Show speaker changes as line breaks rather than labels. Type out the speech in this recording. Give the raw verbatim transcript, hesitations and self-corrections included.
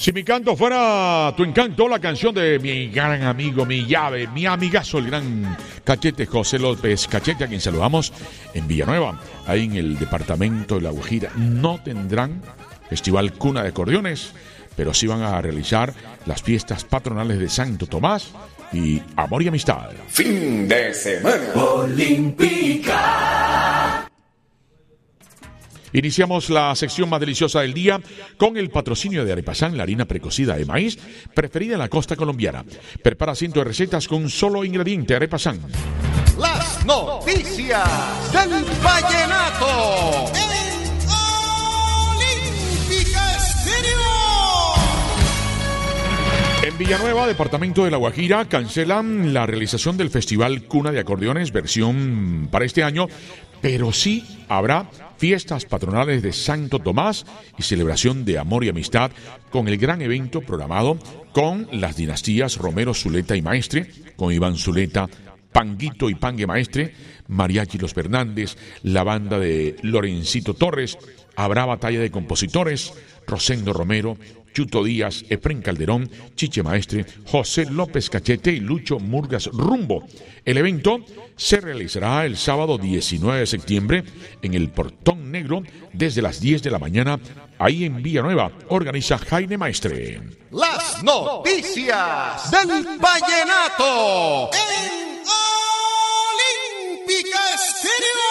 Si mi canto fuera tu encanto, la canción de mi gran amigo, mi llave, mi amigazo, el gran Cachete, José López Cachete, a quien saludamos en Villanueva, ahí en el departamento de La Guajira. No tendrán festival Cuna de Acordeones, pero sí van a realizar las fiestas patronales de Santo Tomás y Amor y Amistad.
Fin de semana
olímpica.
Iniciamos la sección más deliciosa del día con el patrocinio de Arepasán, la harina precocida de maíz preferida en la costa colombiana. Prepara cientos de recetas con un solo ingrediente. Arepasán.
Las noticias del vallenato.
En Villanueva, departamento de La Guajira, cancelan la realización del Festival Cuna de Acordeones versión para este año, pero sí habrá fiestas patronales de Santo Tomás y celebración de Amor y Amistad con el gran evento programado con las dinastías Romero, Zuleta y Maestre, con Iván Zuleta, Panguito y Pangue Maestre, Mariachi Los Fernández, la banda de Lorencito Torres. Habrá batalla de compositores, Rosendo Romero, Chuto Díaz, Efrén Calderón, Chiche Maestre, José López Cachete y Lucho Murgas Rumbo. El evento se realizará el sábado diecinueve de septiembre en el Portón Negro desde las diez de la mañana, ahí en Villanueva. Organiza Jaime Maestre.
Las noticias del vallenato.